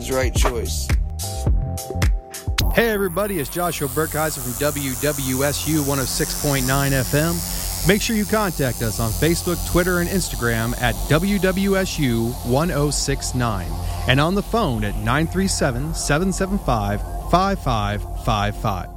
God's right choice. Hey everybody, it's Joshua Burkheiser from WWSU 106.9 FM. Make sure you contact us on Facebook, Twitter, and Instagram at WWSU 1069 and on the phone at 937-775-5555.